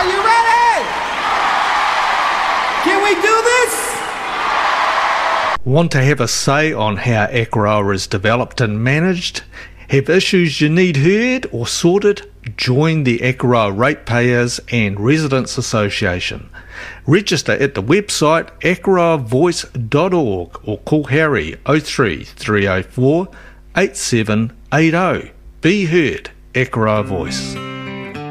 Are you ready? Can we do this? Want to have a say on how Akaroa is developed and managed? Have issues you need heard or sorted? Join the Akaroa Ratepayers and Residents Association. Register at the website akaroavoice.org or call Harry 03 304 8780. Be heard, Akaroa Voice.